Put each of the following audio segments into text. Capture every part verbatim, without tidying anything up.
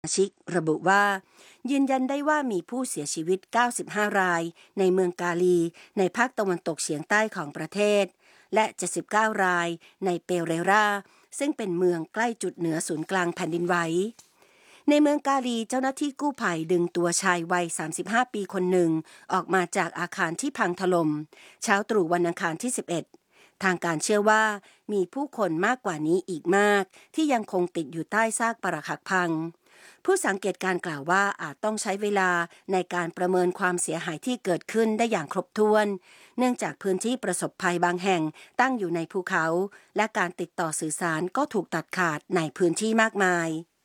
ชิกระบุว่ายืนยันได้ว่ามีผู้เสียชีวิตเก้าสิบห้ารายในเมืองกาลีในภาคตะวันตกเฉียงใต้ของประเทศและเจ็ดสิบเก้ารายในเปเรราซึ่งเป็นเมืองใกล้จุดเหนือศูนย์กลางแผ่นดินไหวในเมืองกาลีเจ้าหน้าที่กู้ภัยดึงตัวชายวัยสามสิบห้าปีคนหนึ่งออกมาจากอาคารที่พังถล่มเช้าตรู่วันอังคารที่สิบเอ็ดทางการเชื่อว่ามีผู้คนมากกว่านี้อีกมากที่ยังคงติดอยู่ใต้ซากปรักหักพังผู้สังเกตการกล่าวว่าอาจต้องใช้เวลาในการประเมินความเสียหายที่เกิดขึ้นได้อย่างครบถ้วนเนื่องจากพื้นที่ประสบภัยบางแห่งตั้งอยู่ในภูเขาและการติดต่อสื่อสารก็ถูกตัดขาดในพื้นที่มากมาย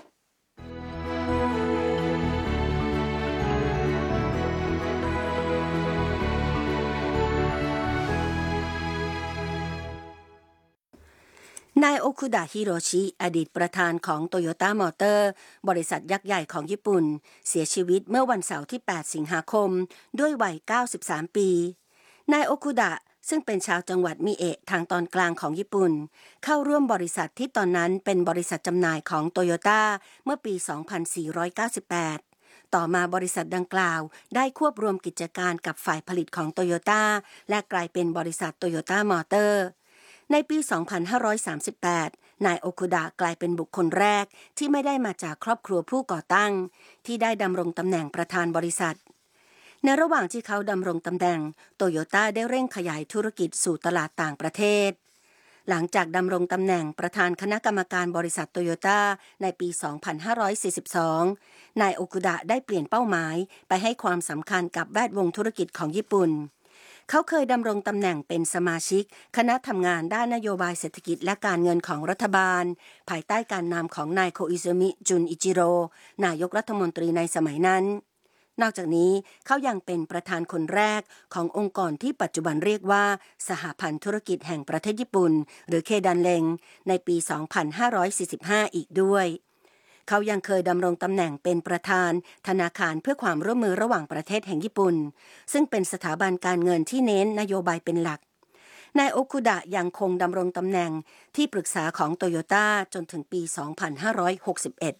นายโอคุดะฮิโรชิอดีตประธานของโตโยต้ามอเตอร์บริษัทยักษ์ใหญ่ของญี่ปุ่นเสียชีวิตเมื่อวันเสาร์ที่แปดสิงหาคมด้วยวัยเก้าสิบสามปีนายโอคุดะซึ่งเป็นชาวจังหวัดมิเอะทางตอนกลางของญี่ปุ่นเข้าร่วมบริษัทที่ตอนนั้นเป็นบริษัทจำหน่ายของโตโยต้าเมื่อปีสองพันสี่ร้อยเก้าสิบแปดต่อมาบริษัทดังกล่าวได้ควบรวมกิจการกับฝ่ายผลิตของโตโยต้าและกลายเป็นบริษัทโตโยต้ามอเตอร์ในปีสองพันห้าร้อยสามสิบแปดนายโอคุดะกลายเป็นบุคคลแรกที่ไม่ได้มาจากครอบครัวผู้ก่อตั้งที่ได้ดำรงตำแหน่งประธานบริษัทในระหว่างที่เขาดำรงตำแหน่งโตโยต้าได้เร่งขยายธุรกิจสู่ตลาดต่างประเทศหลังจากดำรงตำแหน่งประธานคณะกรรมการบริษัทโตโยต้าในปีสองพันห้าร้อยสี่สิบสองนายโอคุดะได้เปลี่ยนเป้าหมายไปให้ความสำคัญกับแวดวงธุรกิจของญี่ปุ่นเขาเคยดำรงตำแหน่งเป็นสมาชิกคณะทำงานด้านนโยบายเศรษฐกิจและการเงินของรัฐบาลภายใต้การนำของนายโคอิซึมิจุนอิจิโร่นายกรัฐมนตรีในสมัยนั้นนอกจากนี้เขายังเป็นประธานคนแรกขององค์กรที่ปัจจุบันเรียกว่าสหพันธ์ธุรกิจแห่งประเทศญี่ปุ่นหรือเคดันเลงในปีสองพันห้าร้อยสี่สิบห้าอีกด้วยเขายังเคยดำรงตำแหน่งเป็นประธานธนาคารเพื่อความร่วมมือระหว่างประเทศแห่งญี่ปุ่นซึ่งเป็นสถาบันการเงินที่เน้นนโยบายเป็นหลักนายโอคุดะยังคงดำรงตำแหน่งที่ปรึกษาของโตโยต้าจนถึงปีสองพันห้าร้อยหกสิบเอ็ด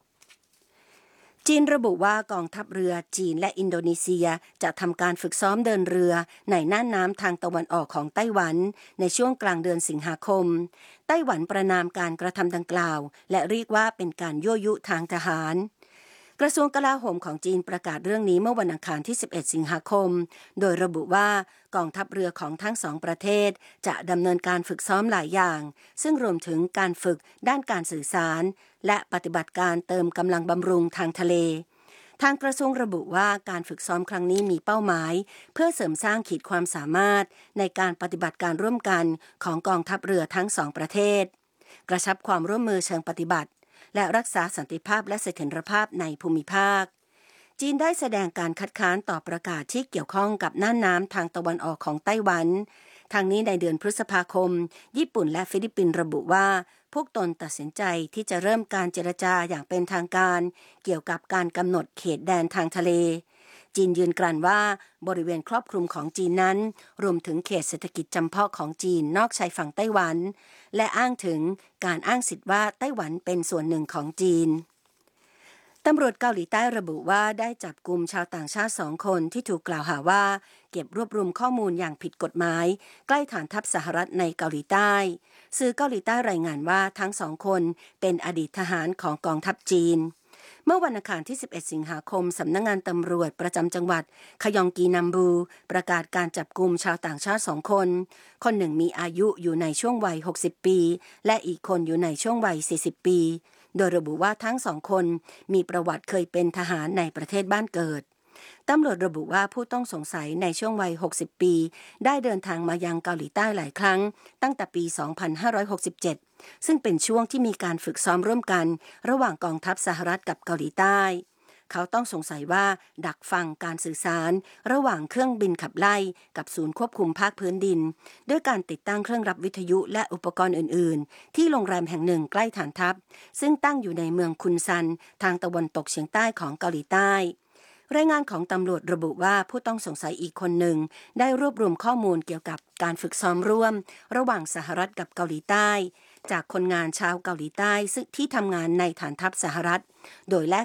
จีนระบุว่ากองทัพเรือจีนและอินโดนีเซียจะทำการฝึกซ้อมเดินเรือในน่านน้ำทางตะวันออกของไต้หวันในช่วงกลางเดือนสิงหาคมไต้หวันประณามการกระทำดังกล่าวและเรียกว่าเป็นการยั่วยุทางทหารกระทรวงกลาโหมของจีนประกาศเรื่องนี้เมื่อวันอังคารที่สิบเอ็ดสิงหาคมโดยระบุว่ากองทัพเรือของทั้งสองประเทศจะดำเนินการฝึกซ้อมหลายอย่างซึ่งรวมถึงการฝึกด้านการสื่อสารและปฏิบัติการเติมกำลังบำรุงทางทะเลทางกระทรวงระบุว่าการฝึกซ้อมครั้งนี้มีเป้าหมายเพื่อเสริมสร้างขีดความสามารถในการปฏิบัติการร่วมกันของกองทัพเรือทั้งสองประเทศกระชับความร่วมมือเชิงปฏิบัติและรักษาสันติภาพและเสถียรภาพในภูมิภาคจีนได้แสดงการคัดค้านต่อประกาศที่เกี่ยวข้องกับน่านน้ำทางตะวันออกของไต้หวันทางนี้ในเดือนพฤษภาคมญี่ปุ่นและฟิลิปปินส์ระบุว่าพวกตนตัดสินใจที่จะเริ่มการเจรจาอย่างเป็นทางการเกี่ยวกับการกำหนดเขตแดนทางทะเลจีนยืนกรานว่าบริเวณครอบคลุมของจีนนั้นรวมถึงเขตเศรษฐกิจจำเพาะของจีนนอกชายฝั่งไต้หวันและอ้างถึงการอ้างสิทธิ์ว่าไต้หวันเป็นส่วนหนึ่งของจีนตำรวจเกาหลีใต้ระบุว่าได้จับกุมชาวต่างชาติสองคนที่ถูกกล่าวหาว่าเก็บรวบรวมข้อมูลอย่างผิดกฎหมายใกล้ฐานทัพสหรัฐในเกาหลีใต้สื่อเกาหลีใต้รายงานว่าทั้งสองคนเป็นอดีตทหารของกองทัพจีนเมื่อวันอังคารที่สิบเอ็ดสิงหาคมสำนักงานตำรวจประจำจังหวัดคยองกีนัมบูประกาศการจับกุมชาวต่างชาติสองคนคนหนึ่งมีอายุอยู่ในช่วงวัยหกสิบปีและอีกคนอยู่ในช่วงวัยสี่สิบปีโดยระบุว่าทั้งสองคนมีประวัติเคยเป็นทหารในประเทศบ้านเกิดตำรวจระบุว่าผู้ต้องสงสัยในช่วงวัยหกสิบปีได้เดินทางมายังเกาหลีใต้หลายครั้งตั้งแต่ปีสองพันห้าร้อยหกสิบเจ็ดซึ่งเป็นช่วงที่มีการฝึกซ้อมร่วมกันระหว่างกองทัพสหรัฐกับเกาหลีใต้เขาต้องสงสัยว่าดักฟังการสื่อสารระหว่างเครื่องบินขับไล่กับศูนย์ควบคุมภาคพื้นดินด้วยการติดตั้งเครื่องรับวิทยุและอุปกรณ์อื่นๆที่โรงแรมแห่งหนึ่งใกล้ฐานทัพซึ่งตั้งอยู่ในเมืองคุนซันทางตะวันตกเฉียงใต้ของเกาหลีใต้รายงานของตำรวจระบุว่าผู้ต้องสงสัยอีกคนหนึ่งได้รวบรวมข้อมูลเกี่ยวกับการฝึกซ้อมร่วมระหว่างสหรัฐกับเกาหลีใต้จากคนงานชาวเกาหลีใต้ซึ่งที่ทำงานในฐานทัพสหรัฐโดยแลก